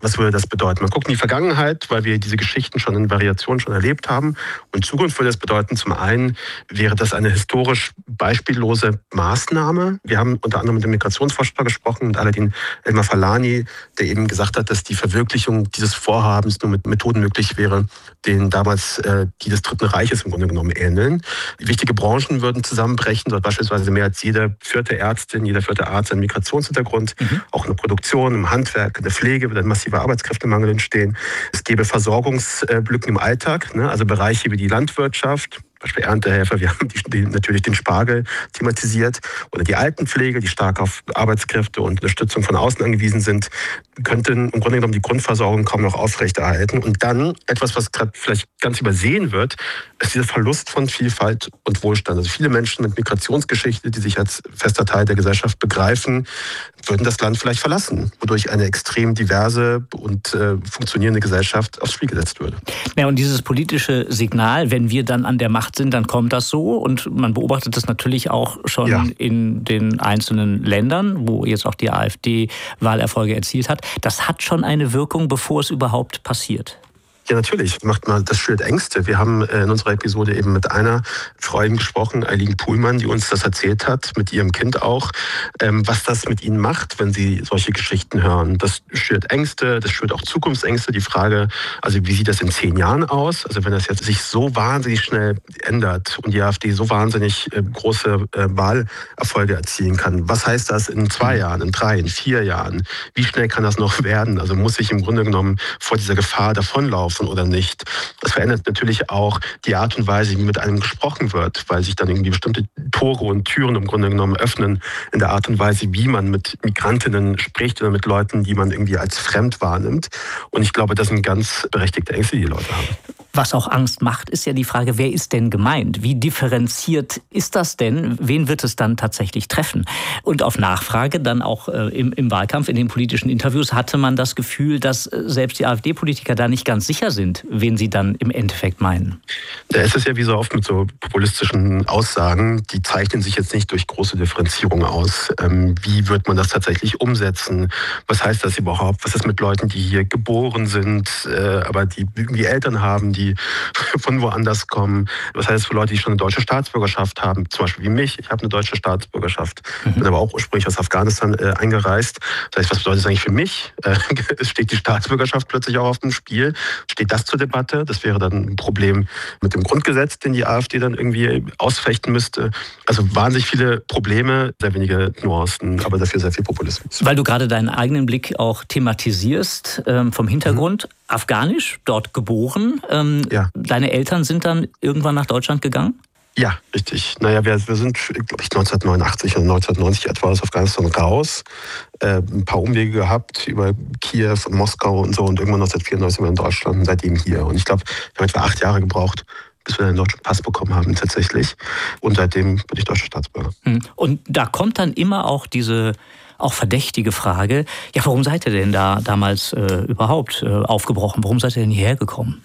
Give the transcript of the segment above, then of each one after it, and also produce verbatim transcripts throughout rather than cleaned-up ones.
Was würde das bedeuten? Man guckt in die Vergangenheit, weil wir diese Geschichten schon in Variationen schon erlebt haben. Und Zukunft würde das bedeuten, zum einen wäre das eine historisch beispiellose Maßnahme. Wir haben unter anderem mit dem Migrationsforscher gesprochen, mit Aladin El-Mafalani, der eben gesagt hat, dass die Verwirklichung dieses Vorhabens nur mit Methoden möglich wäre, denen damals äh, die des Dritten Reiches im Grunde genommen ähneln. Wichtige Branchen würden zusammenbrechen, dort beispielsweise mehr als jede vierte Ärztin, jeder vierte Arzt einen Migrationshintergrund. Mhm. Auch eine Produktion, im Handwerk, in der Pflege würde ein massiver Arbeitskräftemangel entstehen. Es gäbe Versorgungslücken im Alltag, ne? Also Bereiche wie die Landwirtschaft, Beispiel Erntehelfer, wir haben die, die, natürlich den Spargel thematisiert, oder die Altenpflege, die stark auf Arbeitskräfte und Unterstützung von außen angewiesen sind, könnten im Grunde genommen die Grundversorgung kaum noch aufrechterhalten. Und dann etwas, was gerade vielleicht ganz übersehen wird, ist dieser Verlust von Vielfalt und Wohlstand. Also viele Menschen mit Migrationsgeschichte, die sich als fester Teil der Gesellschaft begreifen, würden das Land vielleicht verlassen, wodurch eine extrem diverse und äh, funktionierende Gesellschaft aufs Spiel gesetzt würde. Ja, und dieses politische Signal, wenn wir dann an der Macht sind, dann kommt das so. Und man beobachtet das natürlich auch schon ja. in den einzelnen Ländern, wo jetzt auch die AfD Wahlerfolge erzielt hat. Das hat schon eine Wirkung, bevor es überhaupt passiert. Ja, natürlich. Macht mal, das schürt Ängste. Wir haben in unserer Episode eben mit einer Frau gesprochen, Eileen Puhlmann, die uns das erzählt hat, mit ihrem Kind auch, was das mit ihnen macht, wenn sie solche Geschichten hören. Das schürt Ängste, das schürt auch Zukunftsängste. Die Frage, also wie sieht das in zehn Jahren aus? Also wenn das jetzt sich so wahnsinnig schnell ändert und die AfD so wahnsinnig große Wahlerfolge erzielen kann, was heißt das in zwei Jahren, in drei, in vier Jahren? Wie schnell kann das noch werden? Also muss ich im Grunde genommen vor dieser Gefahr davonlaufen oder nicht. Das verändert natürlich auch die Art und Weise, wie mit einem gesprochen wird, weil sich dann irgendwie bestimmte Tore und Türen im Grunde genommen öffnen in der Art und Weise, wie man mit Migrantinnen spricht oder mit Leuten, die man irgendwie als fremd wahrnimmt. Und ich glaube, das sind ganz berechtigte Ängste, die die Leute haben. Was auch Angst macht, ist ja die Frage, wer ist denn gemeint? Wie differenziert ist das denn? Wen wird es dann tatsächlich treffen? Und auf Nachfrage, dann auch äh, im, im Wahlkampf, in den politischen Interviews, hatte man das Gefühl, dass äh, selbst die AfD-Politiker da nicht ganz sicher sind, wen sie dann im Endeffekt meinen. Da ist es ja wie so oft mit so populistischen Aussagen, die zeichnen sich jetzt nicht durch große Differenzierung aus. Ähm, wie wird man das tatsächlich umsetzen? Was heißt das überhaupt? Was ist mit Leuten, die hier geboren sind, äh, aber die irgendwie Eltern haben, die die von woanders kommen. Das heißt, für Leute, die schon eine deutsche Staatsbürgerschaft haben, zum Beispiel wie mich, ich habe eine deutsche Staatsbürgerschaft, mhm. bin aber auch ursprünglich aus Afghanistan äh, eingereist. Das heißt, was bedeutet das eigentlich für mich? Äh, es steht die Staatsbürgerschaft plötzlich auch auf dem Spiel. Steht das zur Debatte? Das wäre dann ein Problem mit dem Grundgesetz, den die AfD dann irgendwie ausfechten müsste. Also wahnsinnig viele Probleme, sehr wenige Nuancen, aber dafür sehr viel Populismus. Weil du gerade deinen eigenen Blick auch thematisierst, ähm, vom Hintergrund, mhm. afghanisch, dort geboren. Ähm, Ja. Deine Eltern sind dann irgendwann nach Deutschland gegangen? Ja, richtig. Naja, wir, wir sind, glaube ich, neunzehnhundertneunundachtzig oder neunzehnhundertneunzig etwa aus Afghanistan raus. Äh, ein paar Umwege gehabt über Kiew und Moskau und so und irgendwann neunzehnhundertvierundneunzig sind wir in Deutschland und seitdem hier. Und ich glaube, wir haben etwa acht Jahre gebraucht, bis wir einen deutschen Pass bekommen haben tatsächlich. Und seitdem bin ich deutscher Staatsbürger. Und da kommt dann immer auch diese auch verdächtige Frage, ja, warum seid ihr denn da damals äh, überhaupt äh, aufgebrochen? Warum seid ihr denn hierher gekommen?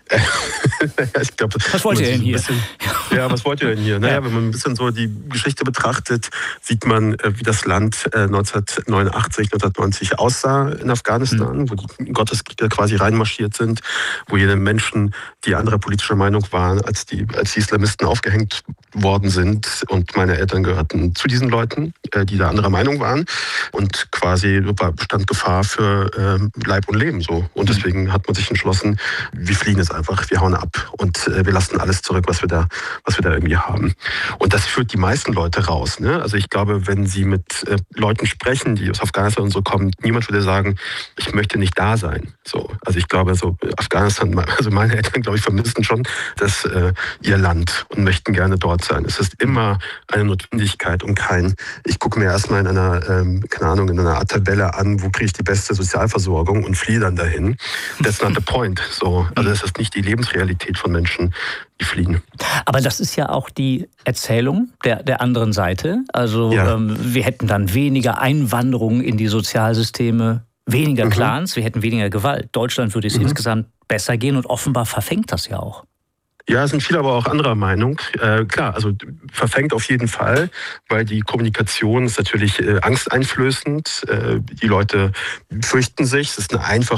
ich glaub, was wollt ihr denn hier? Bisschen, ja, was wollt ihr denn hier? Naja, wenn man ein bisschen so die Geschichte betrachtet, sieht man, wie das Land neunzehnhundertneunundachtzig, neunzehnhundertneunzig aussah in Afghanistan, mhm. wo die Gotteskrieger quasi reinmarschiert sind, wo jene Menschen, die anderer politischer Meinung waren, als die, als die Islamisten aufgehängt worden sind. Und meine Eltern gehörten zu diesen Leuten, die da anderer Meinung waren. Und quasi bestand Gefahr für äh, Leib und Leben. So. Und deswegen hat man sich entschlossen, wir fliegen jetzt einfach, wir hauen ab und äh, wir lassen alles zurück, was wir da, was wir da irgendwie haben. Und das führt die meisten Leute raus. Ne? Also ich glaube, wenn Sie mit äh, Leuten sprechen, die aus Afghanistan und so kommen, niemand würde sagen, ich möchte nicht da sein. So, also ich glaube, so Afghanistan, also meine Eltern, glaube ich, vermissen schon das äh, ihr Land und möchten gerne dort sein. Es ist immer eine Notwendigkeit und kein, ich gucke mir erstmal in einer, ähm, keine Ahnung, in einer Art Tabelle an, wo kriege ich die beste Sozialversorgung und fliehe dann dahin. That's not the point. So, also das ist nicht die Lebensrealität von Menschen, die fliehen. Aber das ist ja auch die Erzählung der, der anderen Seite. Also ja. ähm, wir hätten dann weniger Einwanderung in die Sozialsysteme, weniger mhm. Clans, wir hätten weniger Gewalt. Deutschland würde es mhm. insgesamt besser gehen und offenbar verfängt das ja auch. Ja, sind viele aber auch anderer Meinung. Äh, klar, also verfängt auf jeden Fall, weil die Kommunikation ist natürlich äh, angsteinflößend. Äh, die Leute fürchten sich. Es ist eine einfache